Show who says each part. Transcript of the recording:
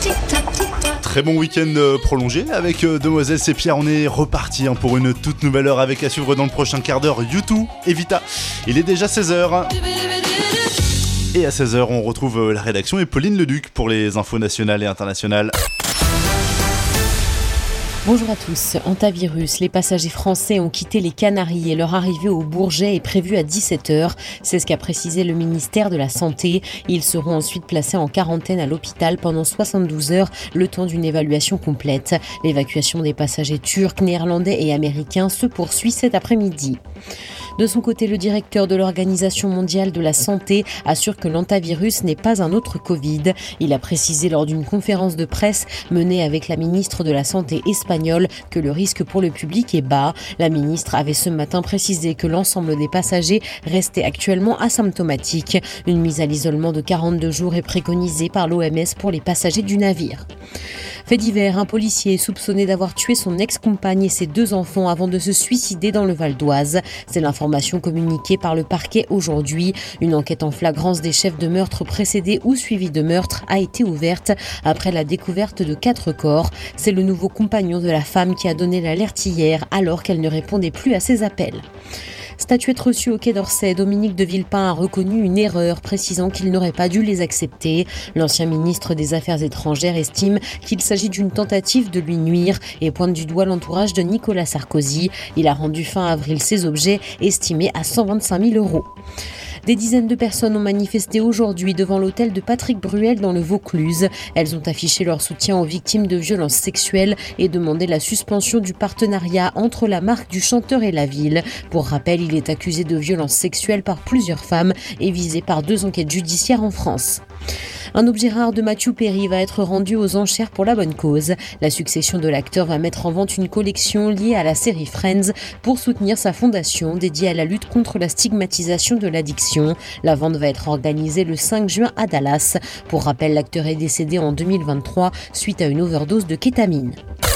Speaker 1: Très bon week-end prolongé avec Demoiselles et Pierre. On est reparti pour une toute nouvelle heure avec à suivre dans le prochain quart d'heure U2 et Vita. Il est déjà 16h. Et à 16h, on retrouve la rédaction et Pauline Leduc pour les infos nationales et internationales.
Speaker 2: Bonjour à tous. Antavirus, les passagers français ont quitté les Canaries et leur arrivée au Bourget est prévue à 17h. C'est ce qu'a précisé le ministère de la Santé. Ils seront ensuite placés en quarantaine à l'hôpital pendant 72 heures, le temps d'une évaluation complète. L'évacuation des passagers turcs, néerlandais et américains se poursuit cet après-midi. De son côté, le directeur de l'Organisation mondiale de la santé assure que l'antavirus n'est pas un autre Covid. Il a précisé lors d'une conférence de presse menée avec la ministre de la Santé espagnole que le risque pour le public est bas. La ministre avait ce matin précisé que l'ensemble des passagers restaient actuellement asymptomatiques. Une mise à l'isolement de 42 jours est préconisée par l'OMS pour les passagers du navire. Fait divers, un policier est soupçonné d'avoir tué son ex-compagne et ses 2 enfants avant de se suicider dans le Val d'Oise. C'est l'information communiquée par le parquet aujourd'hui. Une enquête en flagrance des chefs de meurtre précédés ou suivis de meurtre a été ouverte après la découverte de 4 corps. C'est le nouveau compagnon de la femme qui a donné l'alerte hier alors qu'elle ne répondait plus à ses appels. Statuette reçue au Quai d'Orsay, Dominique de Villepin a reconnu une erreur, précisant qu'il n'aurait pas dû les accepter. L'ancien ministre des Affaires étrangères estime qu'il s'agit d'une tentative de lui nuire et pointe du doigt l'entourage de Nicolas Sarkozy. Il a rendu fin avril ces objets estimés à 125 000 €. Des dizaines de personnes ont manifesté aujourd'hui devant l'hôtel de Patrick Bruel dans le Vaucluse. Elles ont affiché leur soutien aux victimes de violences sexuelles et demandé la suspension du partenariat entre la marque du chanteur et la ville. Pour rappel, il est accusé de violences sexuelles par plusieurs femmes et visé par 2 enquêtes judiciaires en France. Un objet rare de Matthew Perry va être rendu aux enchères pour la bonne cause. La succession de l'acteur va mettre en vente une collection liée à la série Friends pour soutenir sa fondation dédiée à la lutte contre la stigmatisation de l'addiction. La vente va être organisée le 5 juin à Dallas. Pour rappel, l'acteur est décédé en 2023 suite à une overdose de kétamine.